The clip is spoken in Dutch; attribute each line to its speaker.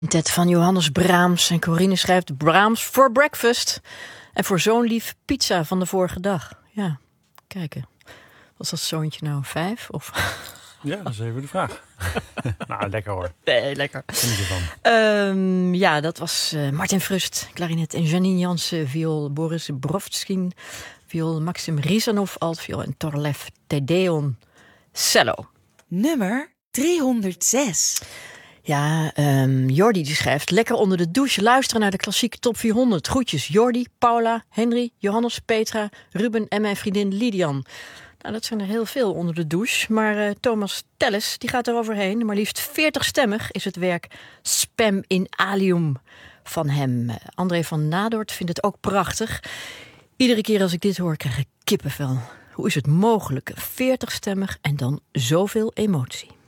Speaker 1: Tet van Johannes Brahms en Corine schrijft Brahms for breakfast. En voor zo'n lief pizza van de vorige dag. Ja, kijken. Was dat zoontje nou 5? Of...
Speaker 2: Ja, dat is even de vraag. Nou, lekker hoor.
Speaker 1: Nee, lekker.
Speaker 2: Geniet ervan.
Speaker 1: Ja, dat was Martin Frust, klarinet. En Janine Jansen, viool. Boris Brovskin, viool. Maxim Rizanov, altviool. En Torlev Tedeon, cello.
Speaker 3: Nummer 306.
Speaker 1: Ja, Jordi die schrijft... Lekker onder de douche luisteren naar de klassieke top 400. Groetjes Jordi, Paula, Henry, Johannes, Petra, Ruben en mijn vriendin Lidian. Nou, dat zijn er heel veel onder de douche. Maar Thomas Telles die gaat er overheen. Maar liefst 40-stemmig is het werk Spem in Alium van hem. André van Nadort vindt het ook prachtig. Iedere keer als ik dit hoor krijg ik kippenvel. Hoe is het mogelijk? 40-stemmig en dan zoveel emotie.